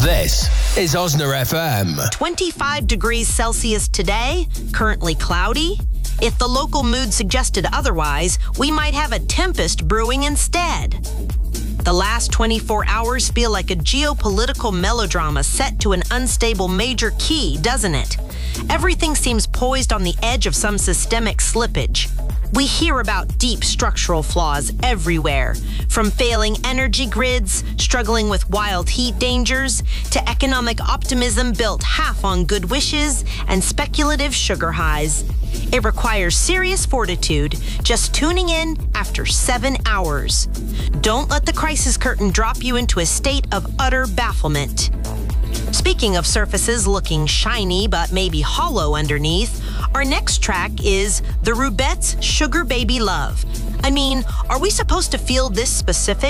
This is Osna FM. 25 degrees Celsius today, currently cloudy. If the local mood suggested otherwise, we might have a tempest brewing instead. The last 24 hours feel like a geopolitical melodrama set to an unstable major key, doesn't it? Everything seems poised on the edge of some systemic slippage. We hear about deep structural flaws everywhere, from failing energy grids, struggling with wild heat dangers, to economic optimism built half on good wishes and speculative sugar highs. It requires serious fortitude just tuning in after 7 hours. Don't let the crisis curtain drop you into a state of utter bafflement. Speaking of surfaces looking shiny but maybe hollow underneath, our next track is The Rubettes' Sugar Baby Love. I mean, are we supposed to feel this specific?